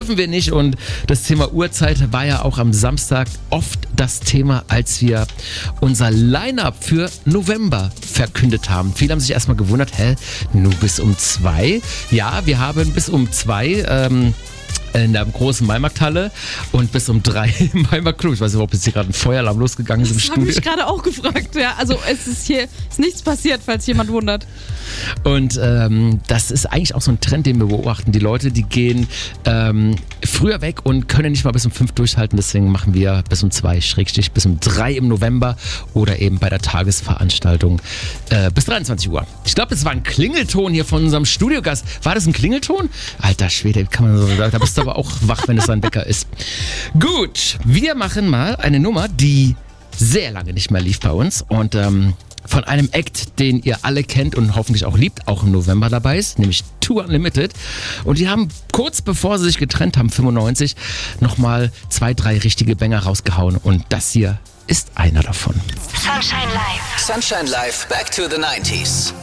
dürfen wir nicht. Und das Thema Uhrzeit war ja auch am Samstag oft das Thema, als wir unser Line-Up für November verkündet haben. Viele haben sich erstmal gewundert, nur bis um 2? Ja, wir haben bis um 2 in der großen Maimarkthalle und bis um 3 im Maimarkt-Club. Ich weiß nicht, ob jetzt hier gerade ein Feueralarm losgegangen ist im Studio. Das habe ich gerade auch gefragt. Ja, also es ist hier nichts passiert, falls jemand wundert. Und das ist eigentlich auch so ein Trend, den wir beobachten. Die Leute, die gehen früher weg und können nicht mal bis um 5 durchhalten. Deswegen machen wir bis um 2, bis um 3 im November oder eben bei der Tagesveranstaltung bis 23 Uhr. Ich glaube, es war ein Klingelton hier von unserem Studiogast. War das ein Klingelton? Alter Schwede, kann man so sagen. Da bist du aber auch wach, wenn es ein Wecker ist. Gut, wir machen mal eine Nummer, die sehr lange nicht mehr lief bei uns und von einem Act, den ihr alle kennt und hoffentlich auch liebt, auch im November dabei ist, nämlich Too Unlimited. Und die haben kurz bevor sie sich getrennt haben, 95, nochmal 2, 3 richtige Banger rausgehauen. Und das hier ist einer davon. Sunshine Live, back to the 90s.